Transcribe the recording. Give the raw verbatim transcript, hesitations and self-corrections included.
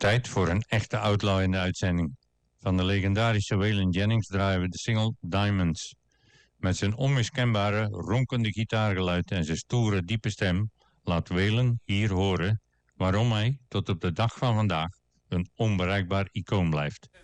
Tijd voor een echte outlaw in de uitzending. Van de legendarische Waylon Jennings draaien we de single Diamonds. Met zijn onmiskenbare, ronkende gitaargeluid en zijn stoere, diepe stem laat Waylon hier horen waarom hij tot op de dag van vandaag een onbereikbaar icoon blijft.